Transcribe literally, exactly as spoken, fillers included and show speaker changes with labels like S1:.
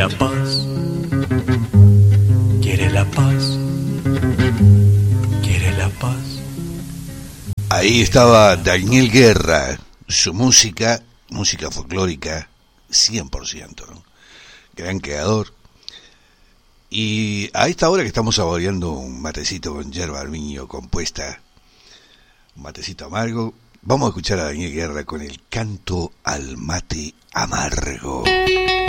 S1: la paz, quiere la paz, quiere la paz.
S2: Ahí estaba Daniel Guerra, su música, música folclórica, cien por ciento, ¿no? Gran creador. Y a esta hora que estamos saboreando un matecito con yerba armiño compuesta, un matecito amargo, vamos a escuchar a Daniel Guerra con el canto al mate amargo.